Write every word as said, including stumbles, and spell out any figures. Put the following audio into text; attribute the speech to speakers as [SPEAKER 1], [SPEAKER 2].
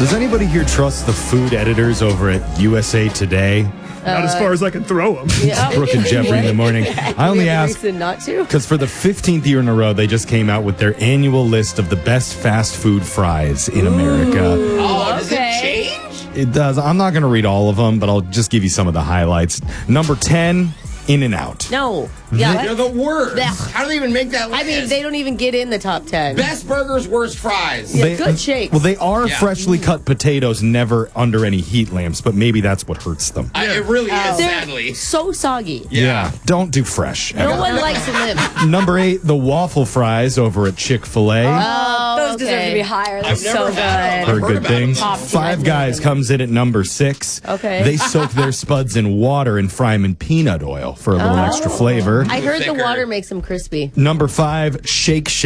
[SPEAKER 1] Does anybody here trust the food editors over at U S A Today?
[SPEAKER 2] Not as far as I can throw them.
[SPEAKER 3] Yeah.
[SPEAKER 1] Brooke and Jeffrey in the morning. I only
[SPEAKER 3] We have a
[SPEAKER 1] ask
[SPEAKER 3] reason not to.
[SPEAKER 1] because for the fifteenth year in a row, they just came out with their annual list of the best fast food fries in America.
[SPEAKER 4] Oh, does
[SPEAKER 3] Okay.
[SPEAKER 4] it change?
[SPEAKER 1] It does. I'm not going to read all of them, but I'll just give you some of the highlights. Number ten, In-N-Out.
[SPEAKER 3] No. Yeah.
[SPEAKER 4] They're the worst.
[SPEAKER 3] Blech.
[SPEAKER 4] How do they even make that list?
[SPEAKER 3] I mean, they don't even get in the top ten.
[SPEAKER 4] Best burgers, worst fries.
[SPEAKER 3] Yeah, good shakes.
[SPEAKER 1] Well, they are
[SPEAKER 4] Yeah.
[SPEAKER 1] freshly cut potatoes, never under any heat lamps, but maybe that's what hurts them.
[SPEAKER 4] I, it really is,
[SPEAKER 3] They're
[SPEAKER 4] sadly.
[SPEAKER 3] so soggy.
[SPEAKER 4] Yeah.
[SPEAKER 1] Don't do fresh.
[SPEAKER 3] No
[SPEAKER 1] ever.
[SPEAKER 3] one likes them.
[SPEAKER 1] Number eight, the waffle fries over at Chick-fil-A.
[SPEAKER 3] Oh,
[SPEAKER 5] Those deserve
[SPEAKER 3] okay.
[SPEAKER 5] to be higher. They're
[SPEAKER 4] I've never
[SPEAKER 5] so
[SPEAKER 4] had
[SPEAKER 5] good.
[SPEAKER 4] them.
[SPEAKER 1] Heard
[SPEAKER 4] I've
[SPEAKER 1] good
[SPEAKER 4] about
[SPEAKER 1] things.
[SPEAKER 4] them.
[SPEAKER 5] Top tier.
[SPEAKER 1] Five Guys comes in at number six.
[SPEAKER 3] Okay.
[SPEAKER 1] They soak their spuds in water and fry them in peanut oil for a little extra flavor.
[SPEAKER 3] I heard the
[SPEAKER 4] Thicker.
[SPEAKER 3] water makes them crispy.
[SPEAKER 1] Number five, Shake Shack.